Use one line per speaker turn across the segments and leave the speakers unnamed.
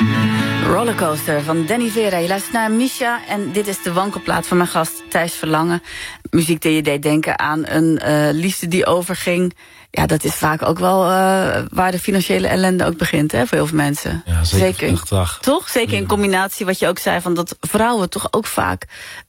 Rollercoaster van Danny Vera. Je luistert naar Misha en dit is de wankelplaat van mijn gast Thijs Verlangen. Muziek die je deed denken aan een liefde die overging. Ja, dat is vaak ook wel waar de financiële ellende ook begint, hè, voor heel veel mensen.
Ja, zeker.
Toch? Zeker in combinatie wat je ook zei, van dat vrouwen toch ook vaak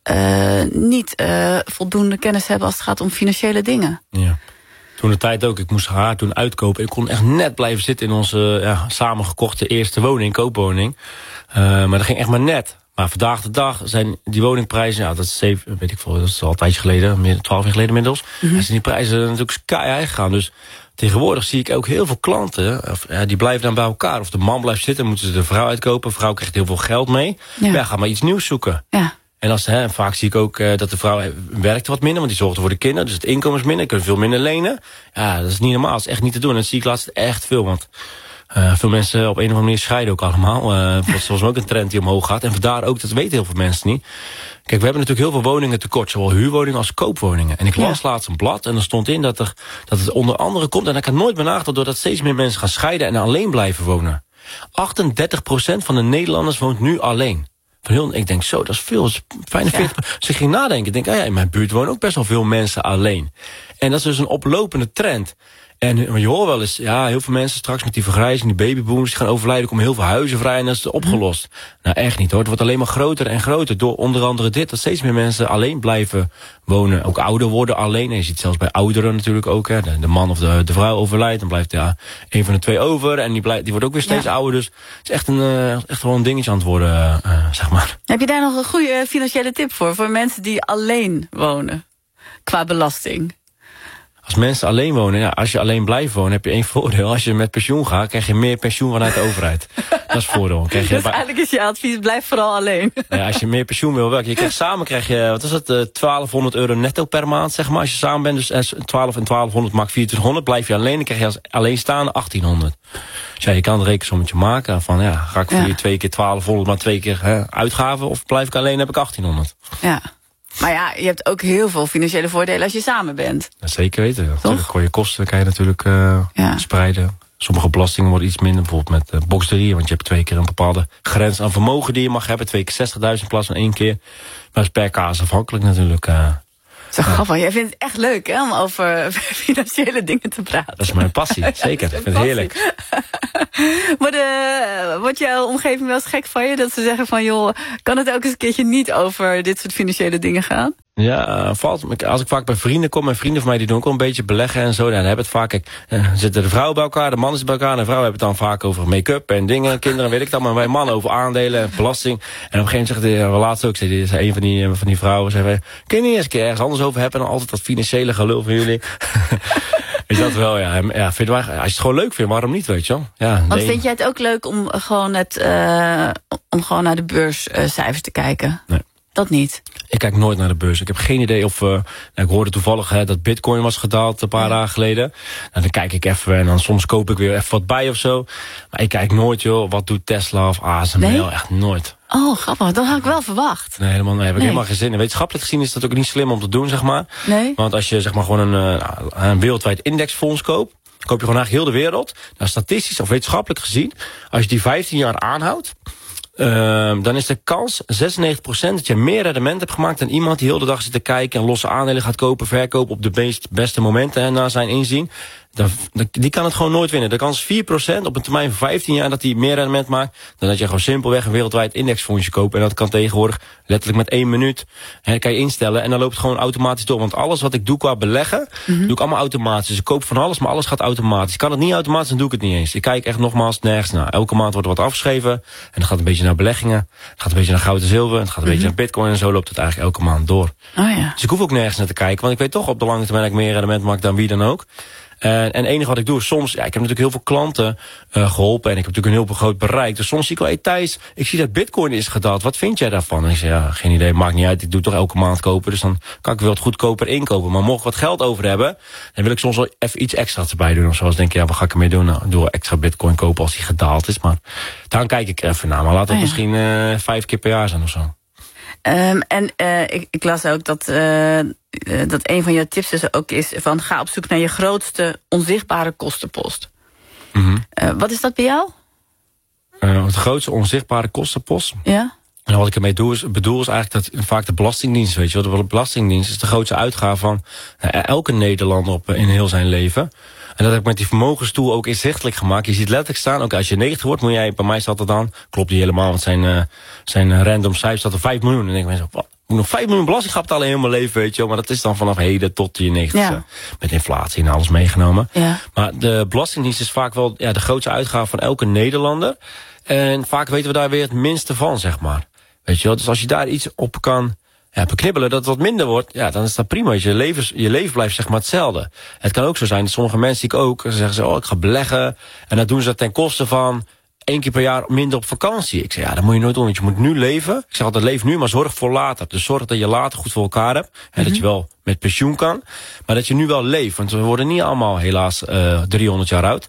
niet voldoende kennis hebben als het gaat om financiële dingen.
Ja. Toen de tijd ook, ik moest haar toen uitkopen. Ik kon echt net blijven zitten in onze samengekochte eerste woning, koopwoning. Maar dat ging echt maar net. Maar vandaag de dag zijn die woningprijzen, dat is weet ik veel, dat is al een tijdje geleden, meer dan 12 jaar geleden inmiddels. Mm-hmm. En zijn die prijzen natuurlijk sky-high gegaan. Dus tegenwoordig zie ik ook heel veel klanten, die blijven dan bij elkaar. Of de man blijft zitten, moeten ze de vrouw uitkopen. De vrouw krijgt heel veel geld mee. Ja, ga maar iets nieuws zoeken. Ja. En vaak zie ik ook dat de vrouw werkt wat minder, want die zorgt voor de kinderen. Dus het inkomen is minder, kunnen veel minder lenen. Ja, dat is niet normaal, dat is echt niet te doen. En dat zie ik laatst echt veel, want veel mensen op een of andere manier scheiden ook allemaal. Dat is volgens mij ook een trend die omhoog gaat. En vandaar ook, dat weten heel veel mensen niet. Kijk, we hebben natuurlijk heel veel woningen tekort, zowel huurwoningen als koopwoningen. En ik las laatst een blad en er stond in dat het onder andere komt, en ik had nooit benagedacht, doordat steeds meer mensen gaan scheiden en alleen blijven wonen. 38% van de Nederlanders woont nu alleen. Ik denk zo, dat is veel, 45%. Dus ik ging nadenken, ik denk, in mijn buurt wonen ook best wel veel mensen alleen. En dat is dus een oplopende trend. En je hoort wel eens, heel veel mensen straks met die vergrijzing, die babyboomers, die gaan overlijden, komen heel veel huizen vrij en dat is opgelost. Nou, echt niet hoor. Het wordt alleen maar groter en groter door onder andere dit, dat steeds meer mensen alleen blijven wonen. Ook ouder worden alleen. En je ziet zelfs bij ouderen natuurlijk ook, hè. De man of de vrouw overlijdt, dan blijft een van de twee over en die wordt ook weer steeds ouder. Dus het is echt wel een dingetje aan het worden, zeg maar.
Heb je daar nog een goede financiële tip voor mensen die alleen wonen, qua belasting?
Als mensen alleen wonen, als je alleen blijft wonen, heb je één voordeel. Als je met pensioen gaat, krijg je meer pensioen vanuit de overheid. Dat is het voordeel. Dus
eigenlijk is je advies, blijf vooral alleen.
Ja, als je meer pensioen wil werken. Samen krijg je, wat is het, €1200 netto per maand, zeg maar. Als je samen bent, dus 12 en 1200 maakt 2400. Blijf je alleen, dan krijg je als alleenstaande 1800. Dus je kan een rekensommetje maken van, ga ik voor je 2 keer 1200, maar 2 keer uitgaven, of blijf ik alleen, heb ik 1800.
Ja. Maar je hebt ook heel veel financiële voordelen als je samen bent.
Ja, zeker weten. Natuurlijk je kosten kan je natuurlijk spreiden. Sommige belastingen worden iets minder, bijvoorbeeld met boxerieën. Want je hebt 2 keer een bepaalde grens aan vermogen die je mag hebben. 2 keer 60.000 in plaats van 1 keer. Maar dat is per kaas afhankelijk natuurlijk.
Zo grappig. Jij vindt het echt leuk, hè, om over financiële dingen te praten.
Dat is mijn passie, zeker. Ik vind het heerlijk.
Wordt jouw omgeving wel eens gek van je? Dat ze zeggen van, joh, kan het ook eens een keertje niet over dit soort financiële dingen gaan?
Ja, als ik vaak bij vrienden kom, en vrienden van mij die doen ook al een beetje beleggen en zo, dan hebben het vaak, zitten de vrouwen bij elkaar, de mannen zitten bij elkaar, en de vrouwen hebben het dan vaak over make-up en dingen, kinderen, weet ik dan, maar wij mannen over aandelen en belasting. En op een gegeven moment zegt hij, laatst ook, zei een van die vrouwen, zei, kun je niet eens een keer ergens anders over hebben dan altijd dat financiële gelul van jullie? Is dat wel, vind je, als je het gewoon leuk vindt, waarom niet, weet je wel? Ja,
want vind jij het ook leuk om gewoon naar de beurscijfers te kijken? Nee. Dat niet?
Ik kijk nooit naar de beurs. Ik heb geen idee of... ik hoorde toevallig dat Bitcoin was gedaald een paar dagen geleden. Nou, dan kijk ik even en dan soms koop ik weer even wat bij of zo. Maar ik kijk nooit, joh, wat doet Tesla of ASML? Nee? Echt nooit.
Oh, grappig. Dat had ik wel verwacht.
Nee, heb ik helemaal geen zin in. Wetenschappelijk gezien is dat ook niet slim om te doen, zeg maar. Nee? Want als je zeg maar gewoon een wereldwijd indexfonds koopt, koop je gewoon eigenlijk heel de wereld. Nou, statistisch of wetenschappelijk gezien, als je die 15 jaar aanhoudt, dan is de kans 96% dat je meer rendement hebt gemaakt dan iemand die heel de dag zit te kijken en losse aandelen gaat kopen, verkopen op de beste momenten naar zijn inzien. Die kan het gewoon nooit winnen. De kans is 4% op een termijn van 15 jaar dat hij meer rendement maakt dan dat je gewoon simpelweg een wereldwijd indexfondsje koopt. En dat kan tegenwoordig letterlijk met 1 minuut. Dat kan je instellen en dan loopt het gewoon automatisch door. Want alles wat ik doe qua beleggen, doe ik allemaal automatisch. Dus ik koop van alles, maar alles gaat automatisch. Kan het niet automatisch, dan doe ik het niet eens. Ik kijk echt nogmaals nergens naar. Elke maand wordt er wat afgeschreven en dat gaat een beetje naar beleggingen. Het gaat een beetje naar goud en zilver. Het gaat een beetje naar bitcoin en zo loopt het eigenlijk elke maand door.
Oh ja.
Dus ik hoef ook nergens naar te kijken, want ik weet toch op de lange termijn dat ik meer rendement maak dan wie dan ook. En het enige wat ik doe is soms, ik heb natuurlijk heel veel klanten geholpen en ik heb natuurlijk een heel groot bereik. Dus soms zie ik wel, Thijs, ik zie dat Bitcoin is gedaald. Wat vind jij daarvan? En ik zeg, geen idee, maakt niet uit. Ik doe toch elke maand kopen, dus dan kan ik wel wat goedkoper inkopen. Maar mocht ik wat geld over hebben, dan wil ik soms wel even iets extra's erbij doen. Of zoals denk je, wat ga ik ermee doen? Nou, doe extra Bitcoin kopen als die gedaald is. Maar dan kijk ik even naar. Maar laat het misschien 5 keer per jaar zijn of zo.
Ik las ook dat een van jouw tips dus ook is van ga op zoek naar je grootste onzichtbare kostenpost. Mm-hmm. Wat is dat bij jou?
de grootste onzichtbare kostenpost.
Ja?
En wat ik ermee bedoel is eigenlijk dat vaak de Belastingdienst, weet je wel, de Belastingdienst is de grootste uitgave van elke Nederlander in heel zijn leven. En dat heb ik met die vermogenstoel ook inzichtelijk gemaakt. Je ziet letterlijk staan, ook als je 90 wordt, moet jij, bij mij staat dat dan, klopt die helemaal, want zijn random cijfer staat er 5 miljoen. En dan denk ik mensen, wat? Moet nog 5 miljoen belasting gaat betalen in heel mijn leven, weet je wel. Maar dat is dan vanaf heden tot je 90. Ja. Met inflatie en alles meegenomen. Ja. Maar de Belastingdienst is vaak wel de grootste uitgave van elke Nederlander. En vaak weten we daar weer het minste van, zeg maar. Weet je wel, dus als je daar iets op kan beknibbelen, dat het wat minder wordt, ja, dan is dat prima. Je leven blijft zeg maar hetzelfde. Het kan ook zo zijn dat sommige mensen die ik ook, zeggen ze, ik ga beleggen. En dan doen ze dat ten koste van 1 keer per jaar minder op vakantie. Ik zeg, dat moet je nooit doen, want je moet nu leven. Ik zeg altijd, leef nu, maar zorg voor later. Dus zorg dat je later goed voor elkaar hebt. En dat je wel met pensioen kan. Maar dat je nu wel leeft. Want we worden niet allemaal helaas 300 jaar oud.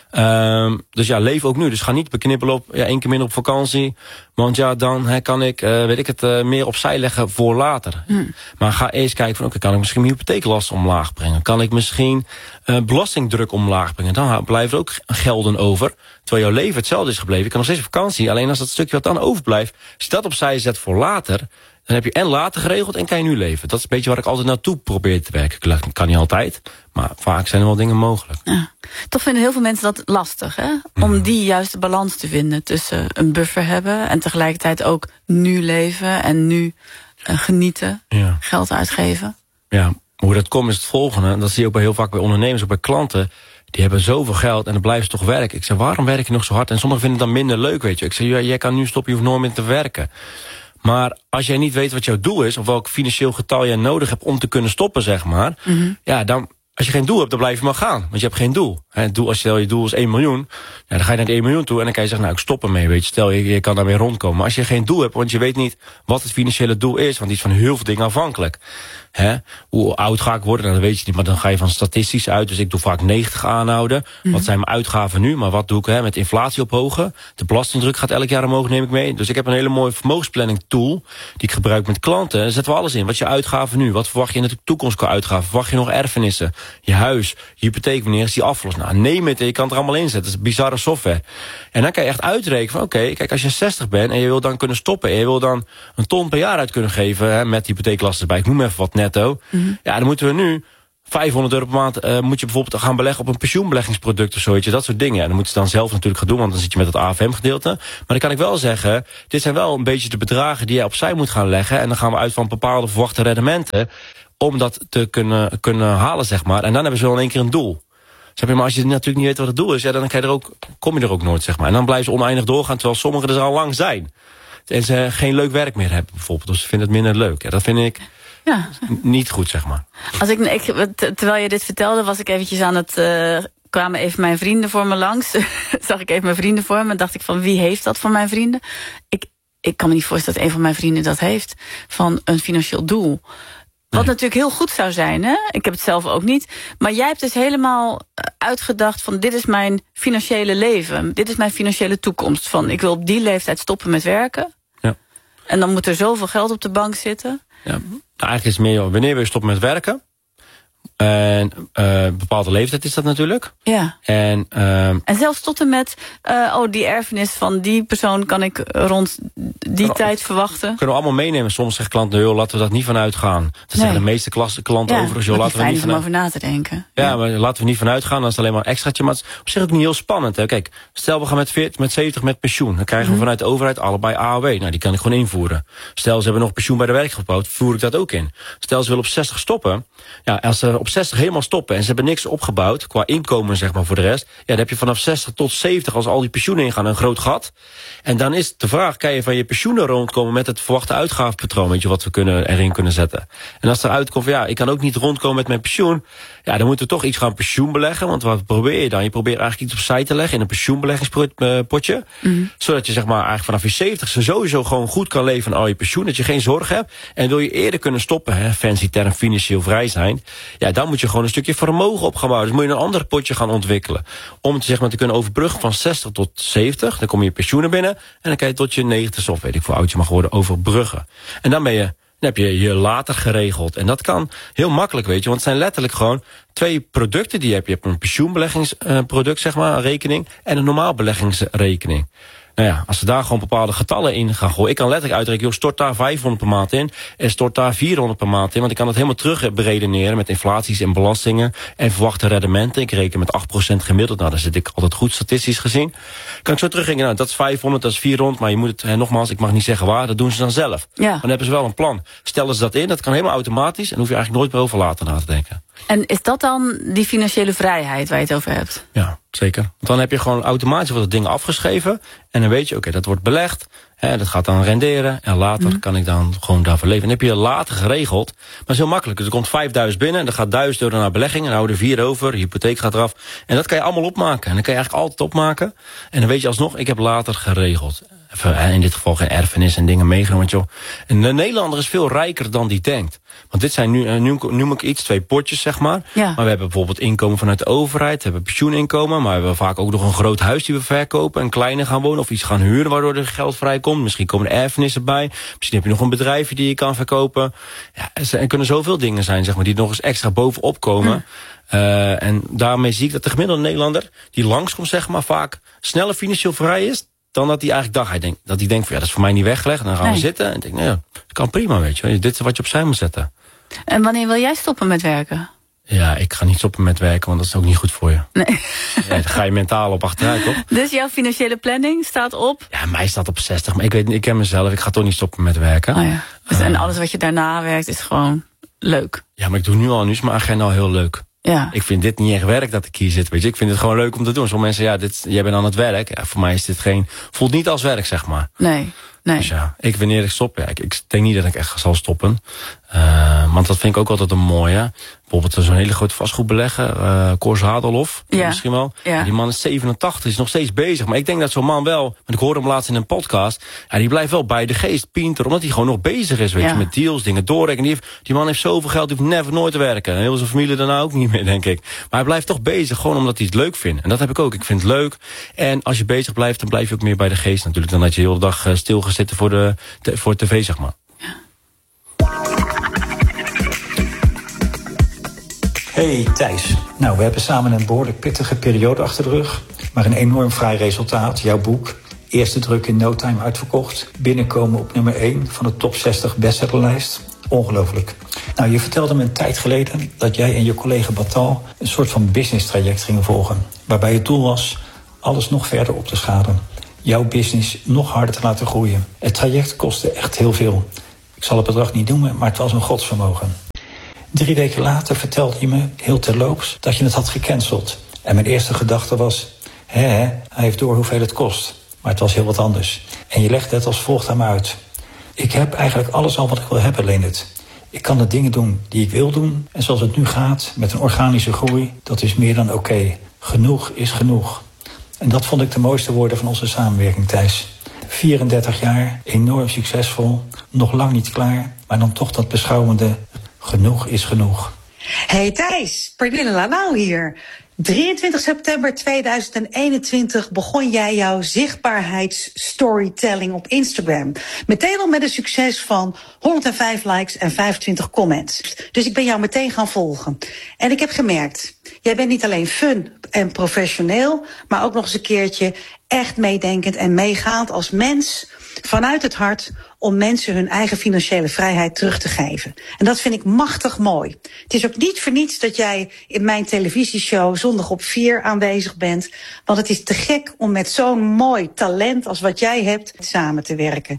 Dus ja, leef ook nu. Dus ga niet beknippelen op 1 keer minder op vakantie. Want ja, dan kan ik, meer opzij leggen voor later. Maar ga eerst kijken van, kan ik misschien mijn hypotheeklast omlaag brengen? Kan ik misschien belastingdruk omlaag brengen? Dan blijven er ook gelden over. Terwijl jouw leven hetzelfde is gebleven. Je kan nog steeds op vakantie. Alleen als dat stukje wat dan overblijft, als je dat opzij zet voor later, dan heb je en later geregeld en kan je nu leven. Dat is een beetje waar ik altijd naartoe probeer te werken. Dat kan niet altijd, maar vaak zijn er wel dingen mogelijk. Ja.
Toch vinden heel veel mensen dat lastig, hè? Om die juiste balans te vinden tussen een buffer hebben en tegelijkertijd ook nu leven en nu genieten, geld uitgeven.
Ja, hoe dat komt is het volgende. Dat zie je ook heel vaak bij ondernemers, ook bij klanten. Die hebben zoveel geld en dan blijven ze toch werken. Ik zeg, waarom werk je nog zo hard? En sommigen vinden het dan minder leuk, weet je. Ik zeg, jij kan nu stoppen, je hoeft nooit meer te werken. Maar als jij niet weet wat jouw doel is, of welk financieel getal jij nodig hebt om te kunnen stoppen, zeg maar, dan, als je geen doel hebt, dan blijf je maar gaan. Want je hebt geen doel. Als je doel is 1 miljoen, dan ga je naar de 1 miljoen toe en dan kan je zeggen, ik stop ermee, weet je. Stel, je kan daarmee rondkomen. Maar als je geen doel hebt, want je weet niet wat het financiële doel is, want die is van heel veel dingen afhankelijk. Hoe oud ga ik worden? Nou, dat weet je niet, maar dan ga je van statistisch uit. Dus ik doe vaak 90 aanhouden. Wat zijn mijn uitgaven nu? Maar wat doe ik met inflatie ophogen? De belastingdruk gaat elk jaar omhoog, neem ik mee. Dus ik heb een hele mooie vermogensplanning tool die ik gebruik met klanten. Daar zetten we alles in. Wat is je uitgaven nu? Wat verwacht je in de toekomst qua uitgaven? Verwacht je nog erfenissen? Je huis, je hypotheek, wanneer is die afgelost? Nou, neem het en je kan het er allemaal inzetten. Dat is bizarre software. En dan kan je echt uitrekenen van, kijk, als je 60 bent en je wil dan kunnen stoppen en je wil dan 1 ton per jaar uit kunnen geven met hypotheeklasten erbij. Ik noem even wat netto. Ja, dan moeten we nu €500 per maand moet je bijvoorbeeld gaan beleggen op een pensioenbeleggingsproduct of zoiets, dat soort dingen. En dan moet je dan zelf natuurlijk gaan doen, want dan zit je met het AFM-gedeelte. Maar dan kan ik wel zeggen, dit zijn wel een beetje de bedragen die je opzij moet gaan leggen. En dan gaan we uit van bepaalde verwachte rendementen om dat te kunnen halen, zeg maar. En dan hebben ze wel in één keer een doel. Maar als je natuurlijk niet weet wat het doel is, dan kom je er ook nooit, zeg maar. En dan blijven ze oneindig doorgaan, terwijl sommigen er al lang zijn. En ze geen leuk werk meer hebben, bijvoorbeeld. Dus ze vinden het minder leuk. Ja, dat vind ik niet goed, zeg maar.
Terwijl je dit vertelde, was ik eventjes aan het kwamen even mijn vrienden voor me langs. Zag ik even mijn vrienden voor me. Dacht ik van, wie heeft dat van mijn vrienden? Ik kan me niet voorstellen dat een van mijn vrienden dat heeft. Van een financieel doel. Wat natuurlijk heel goed zou zijn, hè? Ik heb het zelf ook niet. Maar jij hebt dus helemaal uitgedacht van, dit is mijn financiële leven. Dit is mijn financiële toekomst. Van, ik wil op die leeftijd stoppen met werken. Ja. En dan moet er zoveel geld op de bank zitten. Ja.
Nou, eigenlijk is het meer, wanneer wil je stoppen met werken? En bepaalde leeftijd is dat natuurlijk.
Ja. En zelfs tot en met die erfenis van die persoon kan ik rond die tijd verwachten.
Kunnen we allemaal meenemen. Soms zeggen klanten, laten we dat niet vanuit gaan. Dat zeggen de meeste klanten overigens. Laten we niet
vanuit over na te denken.
Ja, maar laten we niet vanuit gaan. Dan is het alleen maar een extraatje. Maar het is op zich ook niet heel spannend. Hè. Kijk, stel we gaan met 70 met pensioen. Dan krijgen we vanuit de overheid allebei AOW. Nou, die kan ik gewoon invoeren. Stel ze hebben nog pensioen bij de werk gebouwd, voer ik dat ook in. Stel ze willen op 60 stoppen. Ja, als ze op 60 helemaal stoppen en ze hebben niks opgebouwd qua inkomen, zeg maar, voor de rest. Ja, dan heb je vanaf 60 tot 70, als al die pensioenen ingaan, een groot gat. En dan is de vraag, kan je van je pensioenen rondkomen met het verwachte uitgavenpatroon, weet je, wat we erin kunnen zetten. En als eruit komt van, ik kan ook niet rondkomen met mijn pensioen, ja, dan moeten we toch iets gaan pensioen beleggen. Want wat probeer je dan? Je probeert eigenlijk iets opzij te leggen in een pensioenbeleggingspotje. Zodat je, zeg maar, eigenlijk vanaf je 70 sowieso gewoon goed kan leven van al je pensioen, dat je geen zorgen hebt. En wil je eerder kunnen stoppen, fancy term, financieel vrij zijn, ja, dan moet je gewoon een stukje vermogen op gaan bouwen. Dus moet je een ander potje gaan ontwikkelen. Om het, zeg maar, te kunnen overbruggen van 60 tot 70. Dan kom je pensioenen binnen. En dan kan je tot je 90, of weet ik hoe oud je mag worden, overbruggen. En dan heb je je later geregeld. En dat kan heel makkelijk, weet je. Want het zijn letterlijk gewoon 2 producten die je hebt. Je hebt een pensioenbeleggingsproduct, zeg maar, een rekening. En een normaal beleggingsrekening. Nou ja, als ze daar gewoon bepaalde getallen in gaan gooien. Ik kan letterlijk uitrekenen, joh, stort daar 500 per maand in. En stort daar 400 per maand in. Want ik kan het helemaal terug beredeneren met inflaties en belastingen. En verwachte rendementen. Ik reken met 8% gemiddeld. Nou, daar zit ik altijd goed statistisch gezien. Kan ik zo terugrekenen, nou, dat is 500, dat is 400. Maar je moet het, nogmaals, ik mag niet zeggen waar. Dat doen ze dan zelf.
Ja.
Dan hebben ze wel een plan. Stellen ze dat in, dat kan helemaal automatisch. En hoef je eigenlijk nooit meer over later na te denken.
En is dat dan die financiële vrijheid waar je het over hebt?
Ja, zeker. Want dan heb je gewoon automatisch wordt het ding afgeschreven. En dan weet je, oké, dat wordt belegd. Hè, dat gaat dan renderen. En later kan ik dan gewoon daarvoor leven. En dan heb je later geregeld. Maar het is heel makkelijk. Dus er komt 5.000 binnen. En dan gaat 1.000 euro naar belegging. En dan houden er 4 over. De hypotheek gaat eraf. En dat kan je allemaal opmaken. En dan kan je eigenlijk altijd opmaken. En dan weet je alsnog, ik heb later geregeld. In dit geval geen erfenis en dingen meegenomen. Joh. En de Nederlander is veel rijker dan die denkt. Want dit zijn nu noem ik iets, 2 potjes, zeg maar. Ja. Maar we hebben bijvoorbeeld inkomen vanuit de overheid. We hebben pensioeninkomen. Maar we hebben vaak ook nog een groot huis die we verkopen. En kleiner gaan wonen of iets gaan huren waardoor er geld vrijkomt. Misschien komen er erfenissen bij. Misschien heb je nog een bedrijfje die je kan verkopen. Ja, er kunnen zoveel dingen zijn, zeg maar, die nog eens extra bovenop komen. En daarmee zie ik dat de gemiddelde Nederlander die langskomt, zeg maar, vaak sneller financieel vrij is dan dat hij eigenlijk denkt van ja, dat is voor mij niet weggelegd. En dan gaan we zitten en ik denk, nou ja, dat kan prima, weet je. Dit is wat je opzij moet zetten.
En wanneer wil jij stoppen met werken? Ja,
ik ga niet stoppen met werken, want dat is ook niet goed voor je.
Nee.
Ja, dan ga je mentaal op achteruit, toch?
Dus jouw financiële planning staat op?
Ja, mij staat op 60, maar ik ken mezelf. Ik ga toch niet stoppen met werken.
Oh ja. Dus en alles wat je daarna werkt is gewoon leuk?
Ja, maar ik doe nu is mijn agenda al heel leuk.
Ja.
Ik vind dit niet echt werk dat ik hier zit, weet je. Ik vind het gewoon leuk om te doen. Sommige mensen, jij bent aan het werk. Ja, voor mij is dit voelt niet als werk, zeg maar.
Nee.
Dus ja, wanneer ik stop, ik denk niet dat ik echt zal stoppen. Want dat vind ik ook altijd een mooie. Bijvoorbeeld zo'n hele grote vastgoedbelegger, Cors Hadelof, misschien wel. Ja. Die man is 87, is nog steeds bezig. Maar ik denk dat zo'n man wel, want ik hoorde hem laatst in een podcast, die blijft wel bij de geest, pinter, omdat hij gewoon nog bezig is, weet je, met deals, dingen doorrekenen. Die man heeft zoveel geld, die hoeft nooit te werken. En heel zijn familie daarna ook niet meer, denk ik. Maar hij blijft toch bezig, gewoon omdat hij het leuk vindt. En dat heb ik ook. Ik vind het leuk. En als je bezig blijft, dan blijf je ook meer bij de geest natuurlijk, dan dat je de hele dag stil gaat zitten voor tv, zeg maar.
Hey Thijs, nou we hebben samen een behoorlijk pittige periode achter de rug, maar een enorm fraai resultaat. Jouw boek, eerste druk in no time uitverkocht, binnenkomen op nummer 1 van de top 60 bestsellerlijst. Ongelooflijk. Nou, je vertelde me een tijd geleden dat jij en je collega Batal een soort van business traject gingen volgen, waarbij het doel was alles nog verder op te schalen. Jouw business nog harder te laten groeien. Het traject kostte echt heel veel. Ik zal het bedrag niet noemen, maar het was een godsvermogen. 3 weken later vertelde je me, heel terloops, dat je het had gecanceld. En mijn eerste gedachte was, hij heeft door hoeveel het kost. Maar het was heel wat anders. En je legde het als volgt aan me uit. Ik heb eigenlijk alles al wat ik wil hebben, Leendert. Ik kan de dingen doen die ik wil doen. En zoals het nu gaat, met een organische groei, dat is meer dan oké. Genoeg is genoeg. En dat vond ik de mooiste woorden van onze samenwerking, Thijs. 34 jaar, enorm succesvol, nog lang niet klaar, maar dan toch dat beschouwende, genoeg is genoeg.
Hey Thijs, Pernille Lanau hier. 23 september 2021 begon jij jouw zichtbaarheidsstorytelling op Instagram. Meteen al met een succes van 105 likes en 25 comments. Dus ik ben jou meteen gaan volgen. En ik heb gemerkt, jij bent niet alleen fun en professioneel, maar ook nog eens een keertje echt meedenkend en meegaand als mens vanuit het hart om mensen hun eigen financiële vrijheid terug te geven. En dat vind ik machtig mooi. Het is ook niet voor niets dat jij in mijn televisieshow Zondag op 4 aanwezig bent. Want het is te gek om met zo'n mooi talent als wat jij hebt samen te werken.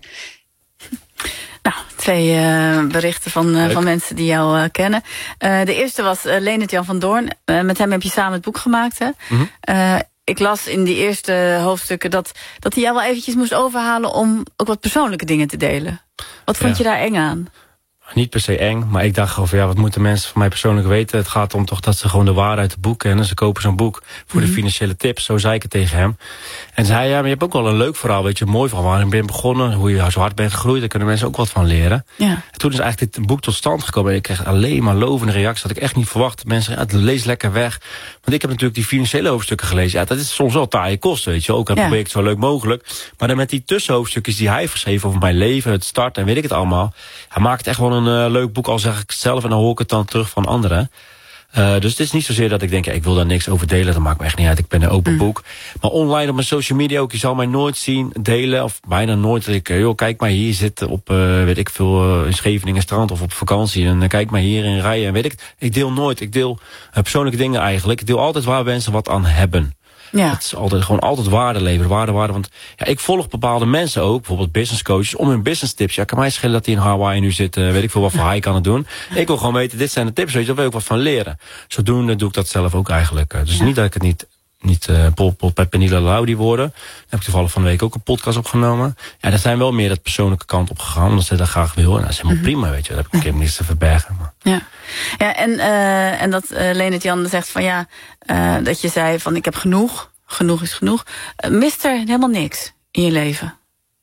Nou, 2 berichten van mensen die jou kennen. De eerste was Leendert Jan van Doorn. Met hem heb je samen het boek gemaakt, hè? Mm-hmm. Ik las in die eerste hoofdstukken dat hij jou wel eventjes moest overhalen om ook wat persoonlijke dingen te delen. Wat vond je daar eng aan?
Niet per se eng, maar ik dacht over wat moeten mensen van mij persoonlijk weten. Het gaat om toch dat ze gewoon de waarheid uit het boek kennen. Ze kopen zo'n boek voor de financiële tips, zo zei ik het tegen hem. En zei maar je hebt ook wel een leuk verhaal, weet je, een mooi verhaal. Waarin ben je begonnen, hoe je zo hard bent gegroeid, daar kunnen mensen ook wat van leren. Ja. En toen is eigenlijk dit boek tot stand gekomen en ik kreeg alleen maar lovende reacties. Dat ik echt niet verwacht. Mensen, het lees lekker weg. Want ik heb natuurlijk die financiële hoofdstukken gelezen. Ja, dat is soms wel taaie kost, weet je. Ook probeer ik het zo leuk mogelijk. Maar dan met die tussenhoofdstukjes die hij heeft geschreven over mijn leven, het start en weet ik het allemaal. Hij maakt echt wel een leuk boek, al zeg ik het zelf en dan hoor ik het dan terug van anderen. Dus het is niet zozeer dat ik denk, ik wil daar niks over delen. Dat maakt me echt niet uit. Ik ben een open boek. Maar online op mijn social media ook. Je zal mij nooit zien delen. Of bijna nooit. Dat ik, kijk maar hier zitten op, weet ik veel, in Scheveningen strand of op vakantie. En kijk maar hier in rijen. En weet ik. Ik deel nooit. Ik deel persoonlijke dingen eigenlijk. Ik deel altijd waar mensen wat aan hebben. Ja. Het is altijd waarde leveren, waarde. Want ik volg bepaalde mensen ook, bijvoorbeeld business coaches, om hun business tips. Ja, kan mij schelen dat die in Hawaii nu zit, weet ik veel wat voor hij kan het doen. Ik wil gewoon weten, dit zijn de tips, weet je, daar wil ik wat van leren. Zodoende doe ik dat zelf ook eigenlijk. Dus niet dat ik het niet Pol Peppenila Lau die woorden. Daar heb ik toevallig van de week ook een podcast opgenomen. Ja, daar zijn wel meer dat persoonlijke kant op gegaan, omdat ze dat graag wil. En dat is helemaal prima, weet je. Daar heb ik helemaal niets te verbergen. Maar.
Ja, en dat Leendert Jan zegt van dat je zei van ik heb genoeg. Genoeg is genoeg. Mist er helemaal niks in je leven?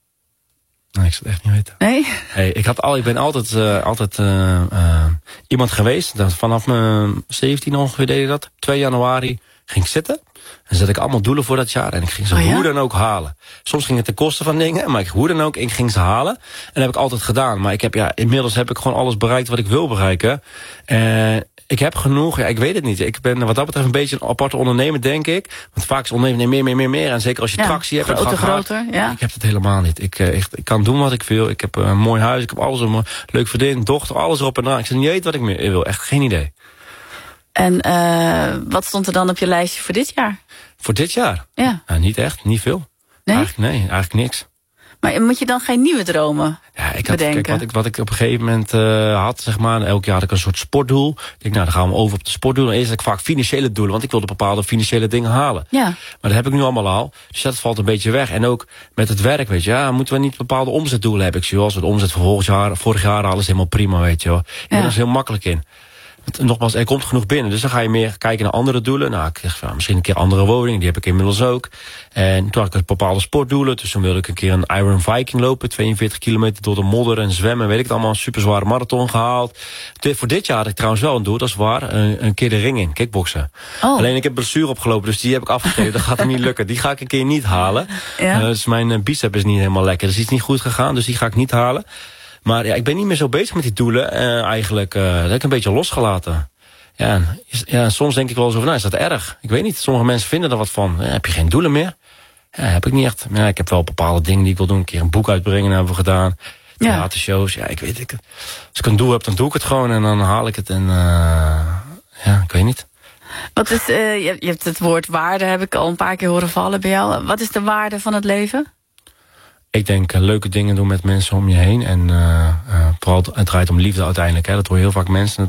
Nee, ik zou het echt niet weten.
Nee?
Hey, ik ben altijd iemand geweest. Vanaf mijn 17 ongeveer deed ik dat. 2 januari ging ik zitten. En zette ik allemaal doelen voor dat jaar. En ik ging ze hoe dan ook halen. Soms ging het ten koste van dingen. Maar hoe dan ook, ik ging ze halen. En dat heb ik altijd gedaan. Maar inmiddels heb ik gewoon alles bereikt wat ik wil bereiken. Ik heb genoeg, ik weet het niet. Ik ben wat dat betreft een beetje een aparte ondernemer, denk ik. Want vaak is ondernemen meer. En zeker als je tractie hebt.
Groter.
Ik heb het helemaal niet. Ik kan doen wat ik wil. Ik heb een mooi huis, ik heb alles om leuk verdien, dochter, alles erop en eraan. Ik zou niet weten wat ik meer wil. Echt geen idee.
En wat stond er dan op je lijstje voor dit jaar?
Voor dit jaar?
Ja.
Niet echt, niet veel.
Nee?
Eigenlijk niks.
Maar moet je dan geen nieuwe dromen bedenken?
Kijk, wat ik op een gegeven moment had, zeg maar, elk jaar had ik een soort sportdoel. Ik denk, dan gaan we over op de sportdoelen. Eerst had ik vaak financiële doelen, want ik wilde bepaalde financiële dingen halen. Ja. Maar dat heb ik nu allemaal al. Dus dat valt een beetje weg. En ook met het werk, weet je, moeten we niet bepaalde omzetdoelen hebben. Ik zie wel, als we de omzet van vorig jaar halen, is helemaal prima, weet je wel. Ik ben er heel makkelijk in. Nogmaals, er komt genoeg binnen. Dus dan ga je meer kijken naar andere doelen. Nou, ik zeg, misschien een keer andere woning. Die heb ik inmiddels ook. En toen had ik bepaalde sportdoelen. Dus toen wilde ik een keer een Iron Viking lopen. 42 kilometer door de modder en zwemmen. Weet ik het allemaal. Een super zware marathon gehaald. Voor dit jaar had ik trouwens wel een doel. Dat is waar. Een keer de ring in. Kickboksen. Oh. Alleen ik heb blessure opgelopen. Dus die heb ik afgegeven. Dat gaat hem niet lukken. Die ga ik een keer niet halen. Ja. Dus mijn bicep is niet helemaal lekker. Dus die is niet goed gegaan. Dus die ga ik niet halen. Maar ik ben niet meer zo bezig met die doelen. Eigenlijk dat heb ik een beetje losgelaten. Ja, soms denk ik wel eens over, is dat erg? Ik weet niet, sommige mensen vinden er wat van. Heb je geen doelen meer? Ja, heb ik niet echt. Ja, ik heb wel bepaalde dingen die ik wil doen. Een keer een boek uitbrengen hebben we gedaan. Theatershows, ik weet het. Als ik een doel heb, dan doe ik het gewoon. En dan haal ik het. En ik weet niet.
Wat is, je hebt het woord waarde, heb ik al een paar keer horen vallen bij jou. Wat is de waarde van het leven?
Ik denk leuke dingen doen met mensen om je heen. En vooral het draait om liefde uiteindelijk. Dat hoor je heel vaak mensen